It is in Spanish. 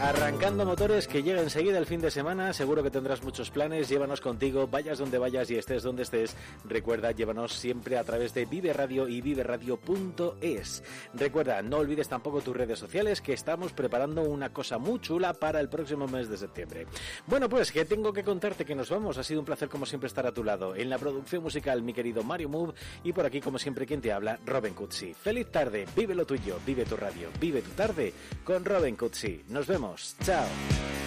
Arrancando motores, que llega enseguida el fin de semana. Seguro que tendrás muchos planes. Llévanos contigo, vayas donde vayas y estés donde estés. Recuerda, llévanos siempre a través de Vive Radio y viveradio.es. Recuerda, no olvides tampoco tus redes sociales, que estamos preparando una cosa muy chula para el próximo mes de septiembre. Bueno, pues que tengo que contarte que nos vamos. Ha sido un placer como siempre estar a tu lado. En la producción musical, mi querido Mario Move, y por aquí como siempre quien te habla, Robin Cutsi. Feliz tarde, vive lo tuyo, vive tu radio, vive tu tarde con Robin Cutsi. Nos vemos. Chao.